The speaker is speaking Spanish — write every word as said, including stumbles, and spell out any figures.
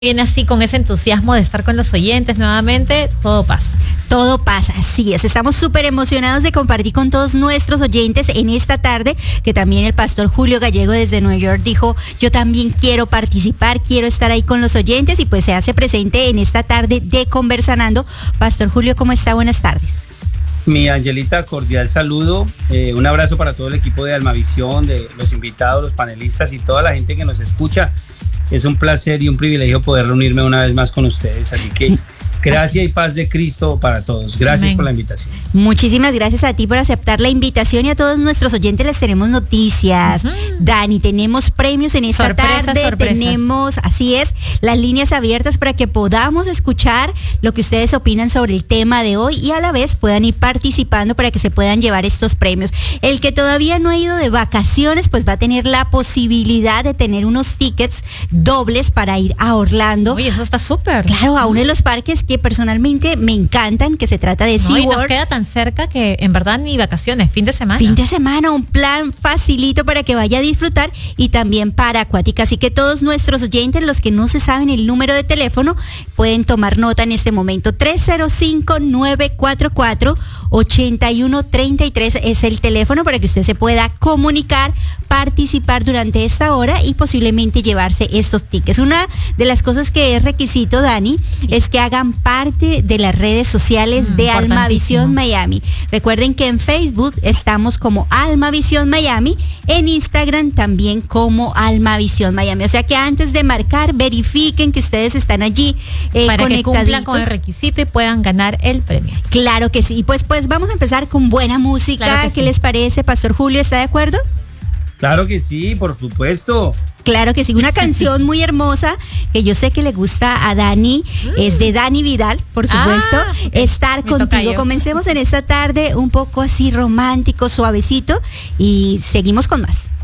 Viene así con ese entusiasmo de estar con los oyentes nuevamente, todo pasa. Todo pasa, así es. Estamos súper emocionados de compartir con todos nuestros oyentes en esta tarde, que también el pastor Julio Gallego desde Nueva York dijo, yo también quiero participar, quiero estar ahí con los oyentes, y pues se hace presente en esta tarde de Conversanando. Pastor Julio, ¿cómo está? Buenas tardes. Mi Angelita, cordial saludo, eh, un abrazo para todo el equipo de Almavisión, de los invitados, los panelistas y toda la gente que nos escucha. Es un placer y un privilegio poder reunirme una vez más con ustedes, así que gracia y paz de Cristo para todos. Gracias Amén. Por la invitación. Muchísimas gracias a ti por aceptar la invitación, y a todos nuestros oyentes les tenemos noticias. Uh-huh. Dani, tenemos premios en esta sorpresas, tarde, sorpresas. Tenemos, así es, las líneas abiertas para que podamos escuchar lo que ustedes opinan sobre el tema de hoy, y a la vez puedan ir participando para que se puedan llevar estos premios. El que todavía no ha ido de vacaciones, pues va a tener la posibilidad de tener unos tickets dobles para ir a Orlando. Uy, eso está súper. Claro, a uno de los parques que personalmente me encantan, que se trata de SeaWorld. No, y nos queda tan cerca que en verdad ni vacaciones, fin de semana. Fin de semana, un plan facilito para que vaya a disfrutar, y también para Acuática. Así que todos nuestros oyentes, los que no se saben el número de teléfono, pueden tomar nota en este momento. tres cero cinco, nueve cuatro cuatro, ocho uno tres tres es el teléfono para que usted se pueda comunicar, participar durante esta hora y posiblemente llevarse estos tickets. Una de las cosas que es requisito, Dani, es que hagan parte de las redes sociales mm, de Almavisión Miami. Recuerden que en Facebook estamos como Almavisión Miami, en Instagram también como Almavisión Miami. O sea que antes de marcar, verifiquen que ustedes están allí eh, para que cumplan con el requisito y puedan ganar el premio. Claro que sí. Pues, pues vamos a empezar con buena música. Claro que ¿Qué sí. les parece, Pastor Julio? ¿Está de acuerdo? Claro que sí, por supuesto. Claro que sí, una canción muy hermosa que yo sé que le gusta a Dani, mm. es de Dani Vidal, por supuesto, ah, okay. Estar Me contigo. Comencemos en esta tarde un poco así romántico, suavecito, y seguimos con más.